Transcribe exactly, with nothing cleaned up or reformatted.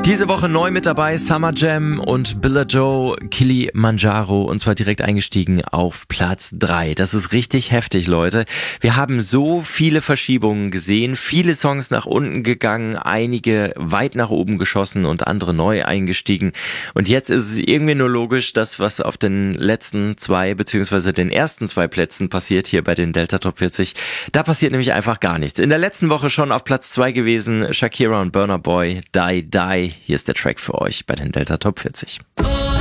Diese Woche neu mit dabei Summer Jam und Billa Joe, Kilimanjaro, und zwar direkt eingestiegen auf Platz drei. Das ist richtig heftig, Leute. Wir haben so viele Verschiebungen gesehen, viele Songs nach unten gegangen, einige weit nach oben geschossen und andere neu eingestiegen. Und jetzt ist es irgendwie nur logisch, dass was auf den letzten zwei beziehungsweise den ersten zwei Plätzen passiert hier bei den Delta Top vierzig. Da passiert nämlich einfach gar nichts. In der letzten Woche schon auf Platz zwei gewesen, Shakira und Burna Boy, Die Die. Hier ist der Track für euch bei den Delta Top vierzig.